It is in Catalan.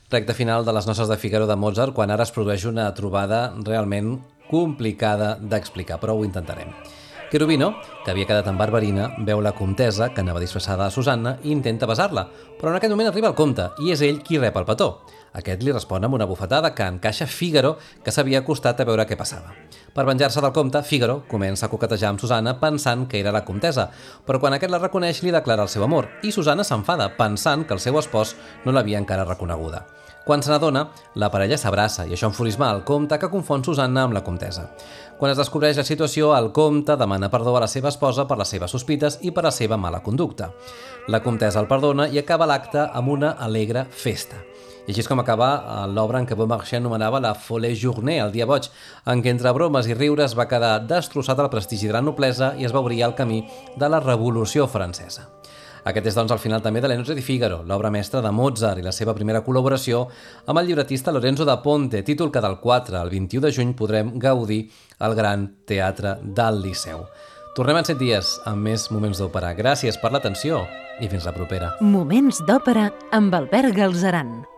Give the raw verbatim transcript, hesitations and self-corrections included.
Recte final de les noces de Fígaro de Mozart, quan ara es produeix una trobada realment complicada d'explicar, però ho intentarem. Cherubino, que havia quedat en Barberina, veu la comtessa, que anava disfressada a Susanna, i intenta besar-la, però en aquest moment arriba el comte, i és ell qui rep el petó. Aquest li respon amb una bufetada que encaixa Fígaro, que s'havia acostat a veure què passava. Per venjar-se del comte, Fígaro comença a coquetejar amb Susanna pensant que era la comtessa, però quan aquest la reconeix li declara el seu amor, i Susanna s'enfada pensant que el seu espòs no l'havia encara reconeguda. Quan se n'adona, la parella s'abraça i això enfurisma el comte, que confon Susanna amb la comtessa. Quan es descobreix la situació, el comte demana perdó a la seva esposa per les seves sospites i per la seva mala conducta. La comtessa el perdona i acaba l'acte amb una alegre festa. I així és com acaba l'obra en què Beaumarchais anomenava la Folle Journée, el dia boig, en què entre bromes i riures va quedar destrossat el prestigi de la noblesa i es va obrir el camí de la Revolució Francesa. Aquest és, doncs, el final també de Lenzo di Figaro, l'obra mestra de Mozart i la seva primera col·laboració amb el llibretista Lorenzo da Ponte, títol que del quatre al vint-i-u de juny podrem gaudir al Gran Teatre del Liceu. Tornem en set dies amb més Moments d'Òpera. Gràcies per l'atenció i fins la propera. Moments d'Òpera amb Albert Galzeran.